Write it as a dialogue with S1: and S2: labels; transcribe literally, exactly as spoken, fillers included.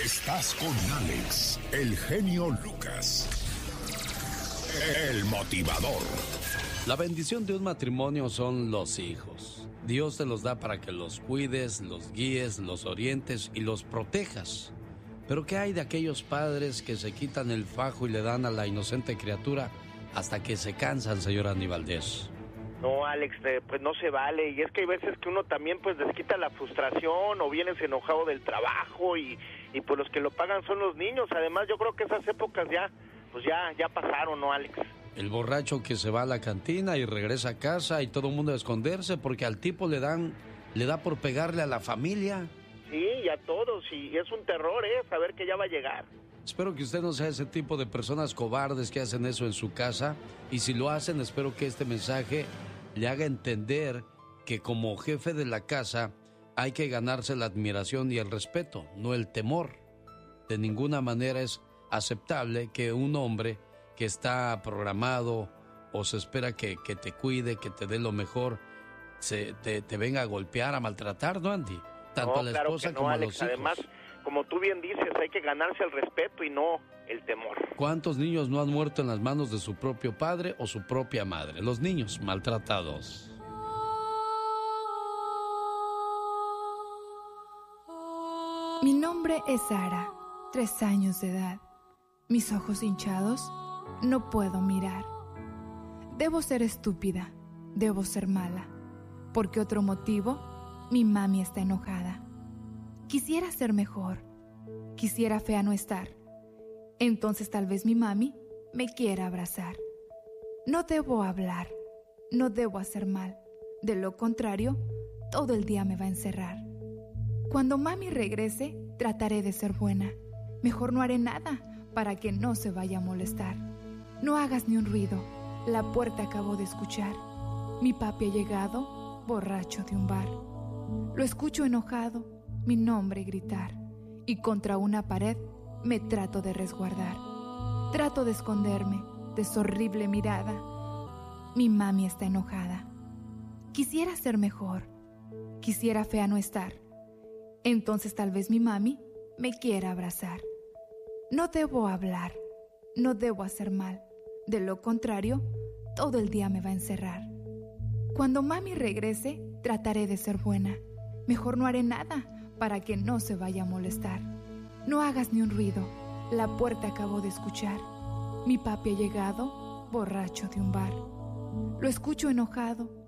S1: Estás con Alex, el genio Lucas, el motivador.
S2: La bendición de un matrimonio son los hijos. Dios te los da para que los cuides, los guíes, los orientes y los protejas. Pero ¿qué hay de aquellos padres que se quitan el fajo y le dan a la inocente criatura hasta que se cansan, señor Andy Valdés?
S3: No, Alex, eh, pues no se vale. Y es que hay veces que uno también pues les quita la frustración o vienes enojado del trabajo y, y pues los que lo pagan son los niños. Además yo creo que esas épocas ya, pues ya, ya pasaron, ¿no, Alex?
S2: El borracho que se va a la cantina y regresa a casa y todo el mundo a esconderse porque al tipo le dan, le da por pegarle a la familia.
S3: Sí, y a todos, y es un terror, ¿eh? Saber que ya va a llegar.
S2: Espero que usted no sea ese tipo de personas cobardes que hacen eso en su casa. Y si lo hacen, espero que este mensaje le haga entender que como jefe de la casa hay que ganarse la admiración y el respeto, no el temor. De ninguna manera es aceptable que un hombre que está programado o se espera que, que te cuide, que te dé lo mejor, se, te, te venga a golpear, a maltratar, ¿no, Andy? Tanto
S3: No,
S2: a la
S3: claro
S2: esposa
S3: que no,
S2: como
S3: Alex.
S2: a los hijos.
S3: Además, como tú bien dices, hay que ganarse el respeto y no el temor.
S2: ¿Cuántos niños no han muerto en las manos de su propio padre o su propia madre? Los niños maltratados.
S4: Mi nombre es Sara, tres años de edad. Mis ojos hinchados, no puedo mirar. Debo ser estúpida, debo ser mala. ¿Por qué otro motivo? Mi mami está enojada. Quisiera ser mejor, quisiera fea no estar. Entonces tal vez mi mami me quiera abrazar. No debo hablar, no debo hacer mal. De lo contrario, todo el día me va a encerrar. Cuando mami regrese, trataré de ser buena. Mejor no haré nada para que no se vaya a molestar. No hagas ni un ruido, la puerta acabo de escuchar. Mi papi ha llegado, borracho de un bar. Lo escucho enojado, mi nombre gritar, y contra una pared me trato de resguardar. Trato de esconderme de su horrible mirada. Mi mami está enojada. Quisiera ser mejor, quisiera fea no estar. Entonces tal vez mi mami me quiera abrazar. No debo hablar, no debo hacer mal. De lo contrario, todo el día me va a encerrar. Cuando mami regrese, trataré de ser buena. Mejor no haré nada para que no se vaya a molestar. No hagas ni un ruido, la puerta acabo de escuchar. Mi papi ha llegado, borracho de un bar. Lo escucho enojado,